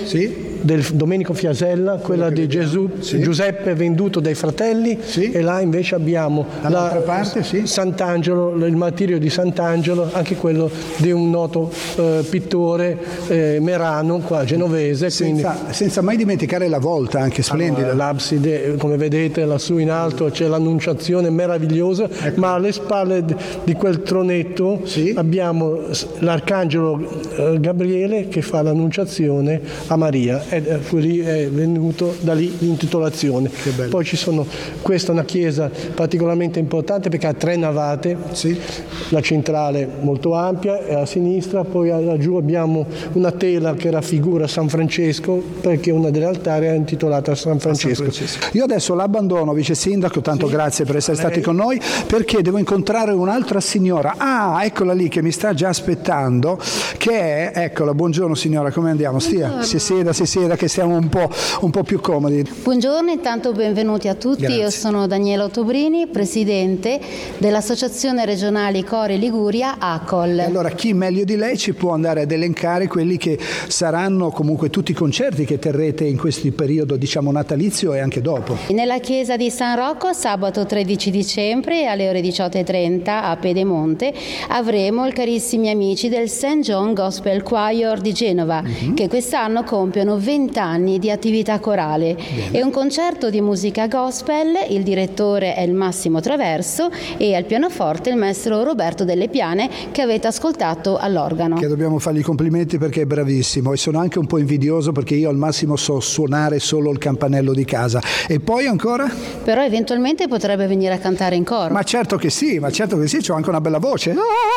del Domenico Fiasella, quella di Gesù, Giuseppe venduto dai fratelli, e là invece abbiamo dall'altra parte, Sant'Angelo, il martirio di Sant'Angelo, anche quello di un noto pittore Merano, qua genovese. Senza mai dimenticare la volta, anche splendida. L'abside, come vedete lassù in alto c'è l'Annunciazione meravigliosa, ma alle spalle di quel tronetto abbiamo l'Arcangelo Gabriele che fa l'Annunciazione a Maria, e lì è venuto da lì l'intitolazione. Poi questa è una chiesa particolarmente importante perché ha 3 navate, la centrale molto ampia e a sinistra, poi laggiù abbiamo una tela che raffigura San Francesco, perché una delle altari è intitolata a San Francesco. Io adesso l'abbandono, vice sindaco, tanto grazie per essere stati con noi, perché devo incontrare un'altra signora. Eccola lì che mi sta già aspettando, che è, eccola, buongiorno signora, come andiamo? Si sieda che stiamo un po' più comodi. Buongiorno, intanto benvenuti a tutti. Grazie. Io sono Daniela Ottobrini, presidente dell'Associazione Regionale Cori Liguria, ACOL. E allora chi meglio di lei ci può andare ad elencare quelli che saranno comunque tutti i concerti che terrete in questo periodo, diciamo, natalizio e anche dopo? Nella chiesa di San Rocco, sabato 13 dicembre alle ore 18:30 a Pedemonte avremo i carissimi amici del St. John Gospel Choir di Genova, che quest'anno compiono 20 anni di attività corale. È un concerto di musica gospel, il direttore è il Massimo Traverso e al pianoforte il maestro Roberto Delle Piane, che avete ascoltato all'organo. Che dobbiamo fargli i complimenti perché è bravissimo, e sono anche un po' invidioso perché io al massimo so suonare solo il campanello di casa. E poi ancora? Però eventualmente potrebbe venire a cantare in coro. Ma certo che sì, c'ho anche una bella voce.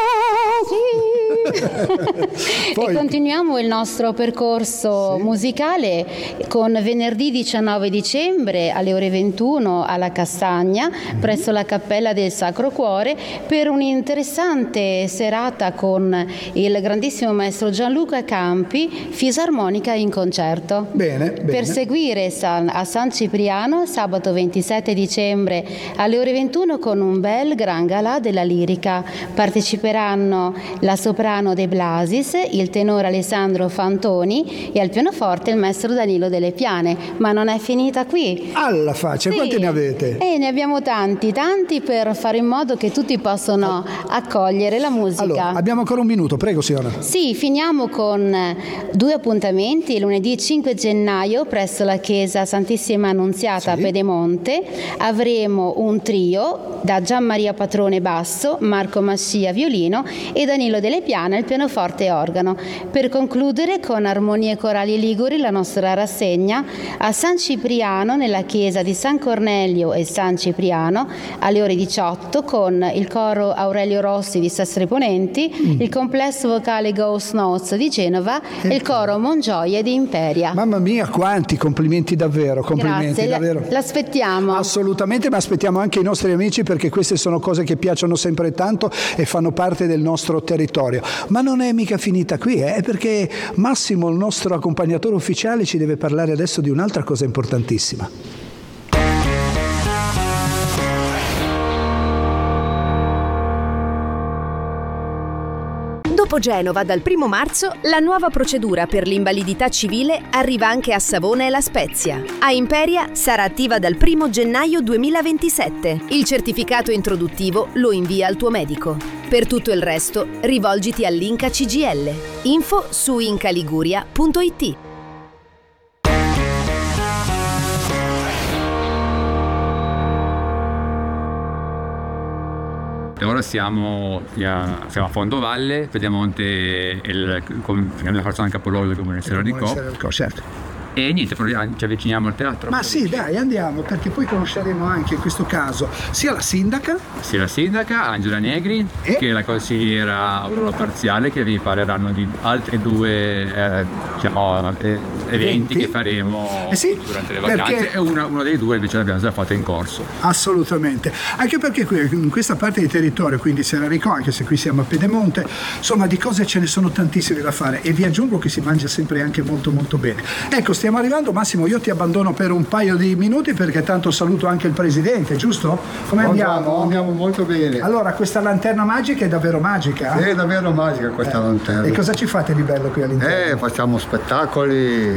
E continuiamo il nostro percorso musicale con venerdì 19 dicembre alle ore 21 alla Castagna presso la Cappella del Sacro Cuore per un'interessante serata con il grandissimo maestro Gianluca Campi, fisarmonica in concerto. Bene. Per seguire a San Cipriano sabato 27 dicembre alle ore 21 con un bel gran galà della lirica. Parteciperanno la soprano De Blasis, il tenore Alessandro Fantoni e al pianoforte il maestro Danilo Delle Piane. Ma non è finita qui. Alla faccia, quanti ne avete? Ne abbiamo tanti per fare in modo che tutti possano accogliere la musica. Allora, abbiamo ancora un minuto, prego signora. Sì, finiamo con 2 appuntamenti. Lunedì 5 gennaio presso la chiesa Santissima Annunziata a Pedemonte avremo un trio da Gian Maria Patrone basso, Marco Mascia violino e Danilo Delle Piane al pianoforte e organo. Per concludere con Armonie Corali Liguri la nostra rassegna a San Cipriano nella chiesa di San Cornelio e San Cipriano alle ore 18 con il coro Aurelio Rossi di Sassari Ponenti, il complesso vocale Ghost Notes di Genova e il coro Mongioie di Imperia. Mamma mia, quanti complimenti davvero, Grazie, davvero. L'aspettiamo. Assolutamente, ma aspettiamo anche i nostri amici perché queste sono cose che piacciono sempre tanto e fanno parte del nostro territorio. Ma non è mica finita qui, perché Massimo, il nostro accompagnatore ufficiale, ci deve parlare adesso di un'altra cosa importantissima. Dopo Genova, dal 1 marzo, la nuova procedura per l'invalidità civile arriva anche a Savona e La Spezia. A Imperia sarà attiva dal 1 gennaio 2027. Il certificato introduttivo lo invia al tuo medico. Per tutto il resto, rivolgiti all'Inca CGL. Info su incaliguria.it. E ora siamo a Fondovalle, Pedemonte e la facciamo il capoluogo del comune di Co. Certo. E niente, ci avviciniamo al teatro. Ma sì, dai, andiamo, perché poi conosceremo anche in questo caso sia la sindaca, Angela Negri, che è la consigliera parziale, che vi parleranno di altri 2 eventi che faremo durante le vacanze, e uno dei 2 invece l'abbiamo già fatto in corso. Assolutamente, anche perché qui in questa parte di territorio, quindi Serrarico, anche se qui siamo a Pedemonte, insomma di cose ce ne sono tantissime da fare, e vi aggiungo che si mangia sempre anche molto molto bene. Ecco, stiamo arrivando. Massimo, io ti abbandono per un paio di minuti perché tanto saluto anche il presidente, giusto? Come andiamo? Andiamo molto bene. Allora, questa lanterna magica è davvero magica? È davvero magica questa lanterna. E cosa ci fate di bello qui all'interno? Facciamo spettacoli,